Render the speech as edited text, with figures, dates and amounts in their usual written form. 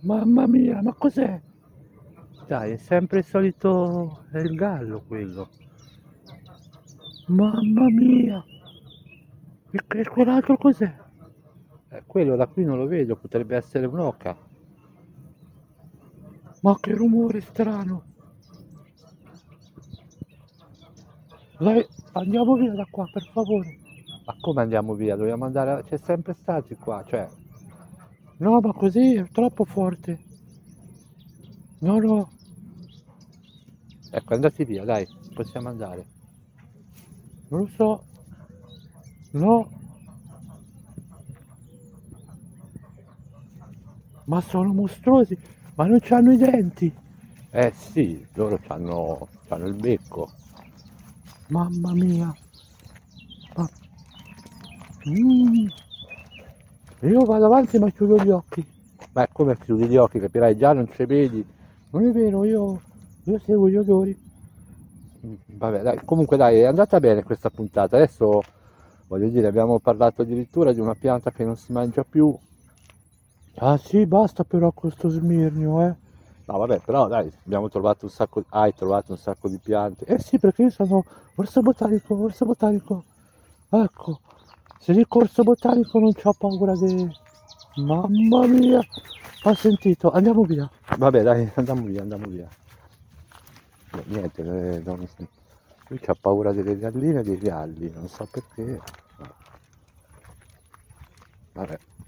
Mamma mia, ma cos'è? Dai, è sempre il solito, è il gallo quello. Mamma mia, e quell'altro cos'è? Quello da qui non lo vedo, potrebbe essere un'oca. Ma che rumore strano. Dai, andiamo via da qua, per favore. Ma come andiamo via? Dobbiamo andare. C'è sempre stati qua, cioè. No, ma così è troppo forte. No, no. Ecco, andati via, dai, possiamo andare. Non lo so. No, ma sono mostruosi. Ma non c'hanno i denti. Eh sì, loro c'hanno il becco. Mamma mia. Ma... Mm. Io vado avanti ma chiudo gli occhi. Ma come chiudi gli occhi, capirai, già non ci vedi. Non è vero, io seguo gli odori. Vabbè, dai, comunque dai, è andata bene questa puntata. Adesso, voglio dire, abbiamo parlato addirittura di una pianta che non si mangia più. Ah sì, basta però con sto smirnio, eh. No, vabbè, però dai, abbiamo trovato un sacco, hai trovato un sacco di piante. Eh sì, perché io sono orso botanico, orso botanico. Ecco, se dico orso botanico non c'ho paura di... Mamma mia, ho sentito, andiamo via. Vabbè, dai, andiamo via, andiamo via. Niente, non... lui c'ha paura delle galline e dei galli, non so perché. Vabbè.